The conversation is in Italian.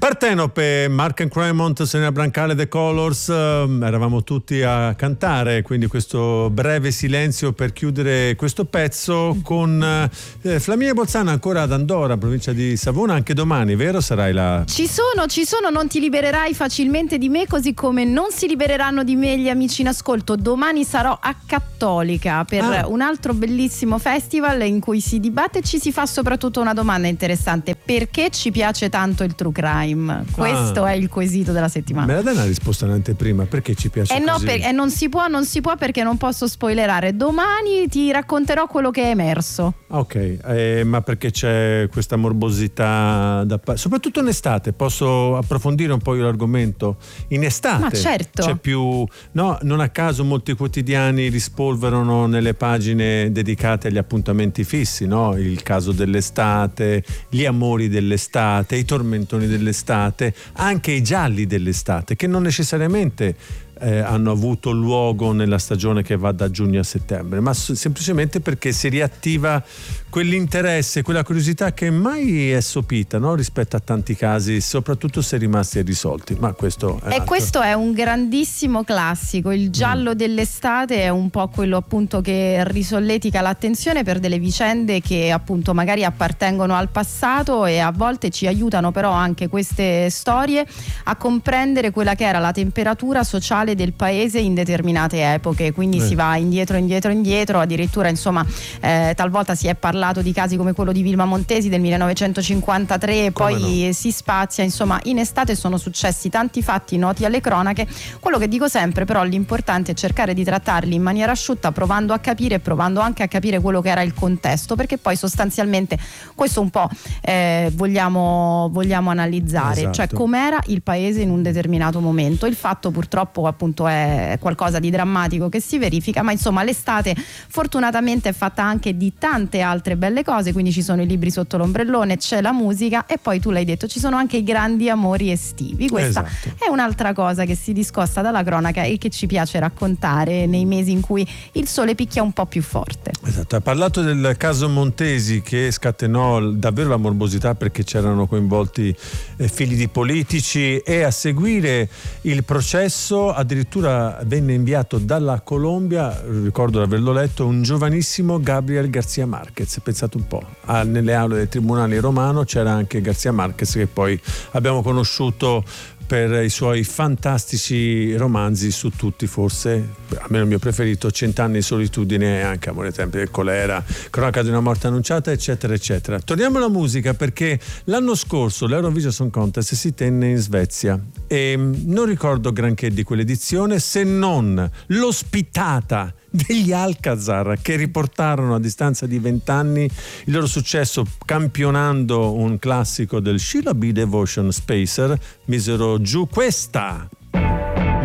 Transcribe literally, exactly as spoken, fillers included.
Partenope, Mark and Cremont, Serena Brancale, The Colors, eh, eravamo tutti a cantare, quindi questo breve silenzio per chiudere questo pezzo con eh, Flaminia Bolzano ancora ad Andorra, provincia di Savona, anche domani, vero? Sarai là? Ci sono, ci sono, non ti libererai facilmente di me, così come non si libereranno di me gli amici in ascolto. Domani sarò a Cattolica per ah. un altro bellissimo festival in cui si dibatte e ci si fa soprattutto una domanda interessante: perché ci piace tanto il true crime? Questo ah. è il quesito della settimana. Me la dai una risposta in anteprima? Perché ci piace eh così? No, per, eh non si può, non si può perché non posso spoilerare. Domani ti racconterò quello che è emerso. Ok, eh, ma perché c'è questa morbosità da, soprattutto in estate? Posso approfondire un po' l'argomento? In estate ma certo. C'è più, no, non a caso molti quotidiani rispolverano nelle pagine dedicate agli appuntamenti fissi, no? Il caso dell'estate, gli amori dell'estate, i tormentoni dell'estate, anche i gialli dell'estate, che non necessariamente eh, hanno avuto luogo nella stagione che va da giugno a settembre, ma s- semplicemente perché si riattiva quell'interesse, quella curiosità che mai è sopita, no? Rispetto a tanti casi, soprattutto se rimasti irrisolti. Ma questo è e questo è un grandissimo classico. Il giallo mm. dell'estate è un po' quello appunto che risolletica l'attenzione per delle vicende che appunto magari appartengono al passato, e a volte ci aiutano però anche queste storie a comprendere quella che era la temperatura sociale del paese in determinate epoche. Quindi eh. si va indietro indietro indietro, addirittura insomma eh, talvolta si è parlato di casi come quello di Vilma Montesi del millenovecentocinquantatré, come poi no. si spazia, insomma in estate sono successi tanti fatti noti alle cronache. Quello che dico sempre però, l'importante è cercare di trattarli in maniera asciutta, provando a capire e provando anche a capire quello che era il contesto, perché poi sostanzialmente questo un po' eh, vogliamo, vogliamo analizzare, esatto. Cioè com'era il paese in un determinato momento. Il fatto purtroppo appunto è qualcosa di drammatico che si verifica, ma insomma l'estate fortunatamente è fatta anche di tante altre belle cose, quindi ci sono i libri sotto l'ombrellone, c'è la musica e poi tu l'hai detto, ci sono anche i grandi amori estivi. Questa esatto. è un'altra cosa che si discosta dalla cronaca e che ci piace raccontare nei mesi in cui il sole picchia un po' più forte. Esatto, ha parlato del caso Montesi che scatenò davvero la morbosità perché c'erano coinvolti eh, figli di politici, e a seguire il processo addirittura venne inviato dalla Colombia, ricordo di averlo letto, un giovanissimo Gabriel García Márquez. Pensate un po', ah, nelle aule del tribunale romano c'era anche García Márquez, che poi abbiamo conosciuto per i suoi fantastici romanzi, su tutti forse, almeno il mio preferito, Cent'anni di solitudine e anche Amore ai tempi del colera, Cronaca di una morte annunciata, eccetera eccetera. Torniamo alla musica, perché l'anno scorso l'Eurovision Song Contest si tenne in Svezia e non ricordo granché di quell'edizione, se non l'ospitata degli Alcazar, che riportarono a distanza di vent'anni il loro successo campionando un classico del Sheila B. Devotion Spacer. Misero giù questa.